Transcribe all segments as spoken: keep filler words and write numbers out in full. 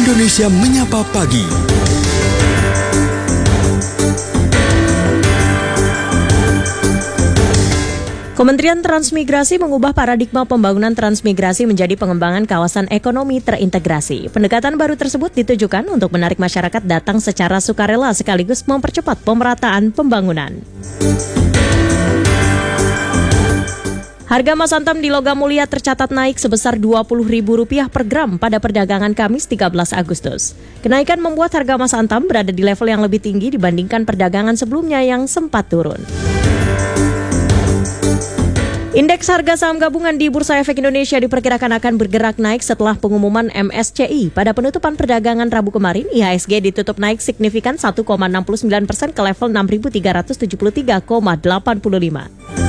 Indonesia Menyapa Pagi. Kementerian Transmigrasi mengubah paradigma pembangunan transmigrasi menjadi pengembangan kawasan ekonomi terintegrasi. Pendekatan baru tersebut ditujukan untuk menarik masyarakat datang secara sukarela sekaligus mempercepat pemerataan pembangunan. Harga emas antam di Logam Mulia tercatat naik sebesar dua puluh ribu rupiah per gram pada perdagangan Kamis tiga belas Agustus. Kenaikan membuat harga emas antam berada di level yang lebih tinggi dibandingkan perdagangan sebelumnya yang sempat turun. Indeks harga saham gabungan di Bursa Efek Indonesia diperkirakan akan bergerak naik setelah pengumuman M S C I. Pada penutupan perdagangan Rabu kemarin, I H S G ditutup naik signifikan satu koma enam sembilan persen ke level enam ribu tiga ratus tujuh puluh tiga koma delapan lima.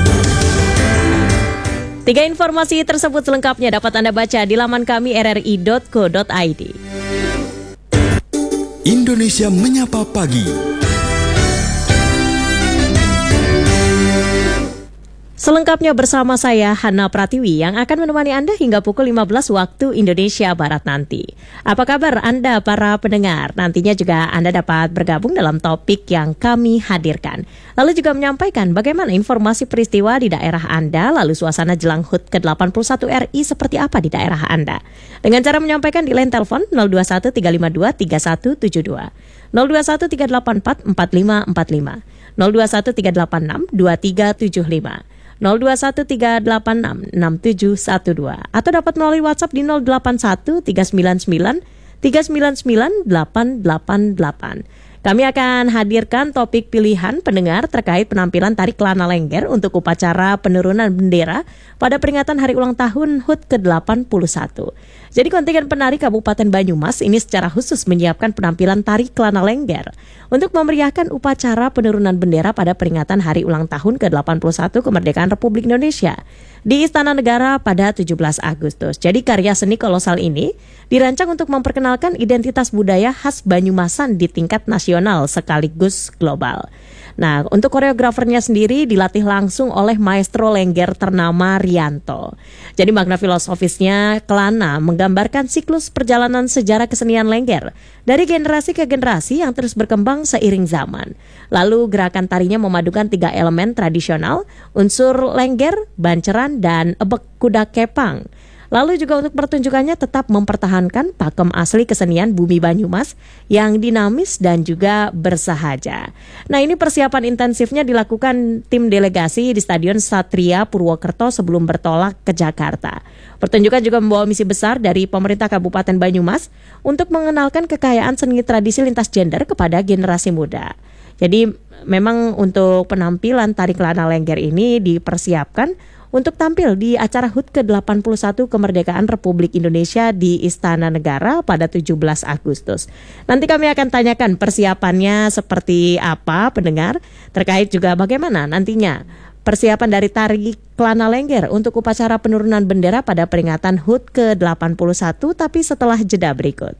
Tiga informasi tersebut selengkapnya dapat Anda baca di laman kami r r i dot co dot i d. Indonesia Menyapa Pagi. Selengkapnya bersama saya, Hana Pratiwi, yang akan menemani Anda hingga pukul lima belas waktu Indonesia Barat nanti. Apa kabar Anda para pendengar? Nantinya juga Anda dapat bergabung dalam topik yang kami hadirkan. Lalu juga menyampaikan bagaimana informasi peristiwa di daerah Anda, lalu suasana jelang H U T ke delapan puluh satu R I seperti apa di daerah Anda. Dengan cara menyampaikan di line telepon nol dua satu tiga lima dua tiga satu tujuh dua, nol dua satu tiga delapan empat empat lima empat lima, nol dua satu tiga delapan enam dua tiga tujuh lima. nol dua satu tiga delapan enam enam tujuh satu dua atau dapat melalui WhatsApp di nol delapan satu tiga sembilan sembilan tiga sembilan sembilan delapan delapan delapan. Kami akan hadirkan topik pilihan pendengar terkait penampilan tari Kelana Lengger untuk upacara penurunan bendera pada peringatan hari ulang tahun H U T ke delapan puluh satu. Jadi kontingen penari Kabupaten Banyumas ini secara khusus menyiapkan penampilan tari Kelana Lengger untuk memeriahkan upacara penurunan bendera pada peringatan hari ulang tahun ke delapan puluh satu kemerdekaan Republik Indonesia di Istana Negara pada tujuh belas Agustus. Jadi karya seni kolosal ini dirancang untuk memperkenalkan identitas budaya khas Banyumasan di tingkat nasional sekaligus global. Nah, untuk koreografernya sendiri dilatih langsung oleh maestro Lengger ternama Rianto. Jadi makna filosofisnya Kelana menggambarkan siklus perjalanan sejarah kesenian Lengger dari generasi ke generasi yang terus berkembang seiring zaman. Lalu gerakan tarinya memadukan tiga elemen tradisional, unsur Lengger, banceran, dan ebek kuda kepang. Lalu juga untuk pertunjukannya tetap mempertahankan pakem asli kesenian Bumi Banyumas yang dinamis dan juga bersahaja. Nah, ini persiapan intensifnya dilakukan tim delegasi di Stadion Satria Purwokerto sebelum bertolak ke Jakarta. Pertunjukan juga membawa misi besar dari pemerintah Kabupaten Banyumas untuk mengenalkan kekayaan seni tradisi lintas gender kepada generasi muda. Jadi memang untuk penampilan tari Kelana Lengger ini dipersiapkan untuk tampil di acara H U T ke delapan puluh satu kemerdekaan Republik Indonesia di Istana Negara pada tujuh belas Agustus. Nanti kami akan tanyakan persiapannya seperti apa pendengar, terkait juga bagaimana nantinya persiapan dari tari Kelana Lengger untuk upacara penurunan bendera pada peringatan H U T ke delapan puluh satu, tapi setelah jeda berikut.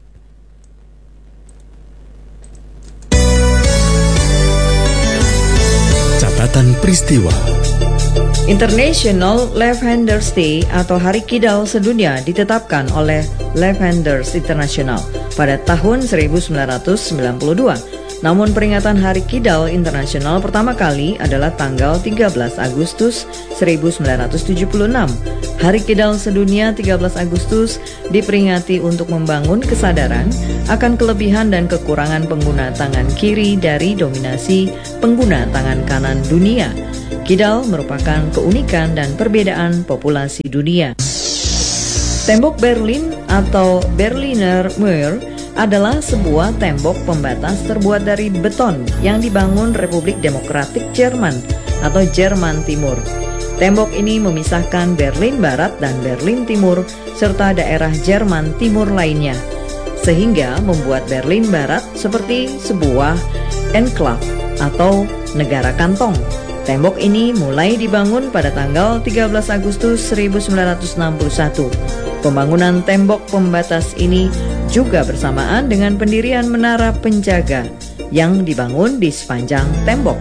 Catatan peristiwa. International Left-Handers Day atau Hari Kidal Sedunia ditetapkan oleh Left-Handers International pada tahun seribu sembilan ratus sembilan puluh dua. Namun peringatan Hari Kidal Internasional pertama kali adalah tanggal tiga belas Agustus seribu sembilan ratus tujuh puluh enam. Hari Kidal Sedunia tiga belas Agustus diperingati untuk membangun kesadaran akan kelebihan dan kekurangan pengguna tangan kiri dari dominasi pengguna tangan kanan dunia. Kidal merupakan keunikan dan perbedaan populasi dunia. Tembok Berlin atau Berliner Mauer adalah sebuah tembok pembatas terbuat dari beton yang dibangun Republik Demokratik Jerman atau Jerman Timur. Tembok ini memisahkan Berlin Barat dan Berlin Timur serta daerah Jerman Timur lainnya, sehingga membuat Berlin Barat seperti sebuah enclave atau negara kantong. Tembok ini mulai dibangun pada tanggal tiga belas Agustus seribu sembilan ratus enam puluh satu. Pembangunan tembok pembatas ini juga bersamaan dengan pendirian menara penjaga yang dibangun di sepanjang tembok.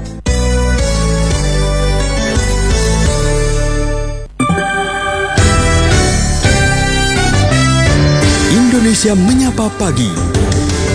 Indonesia Menyapa Pagi.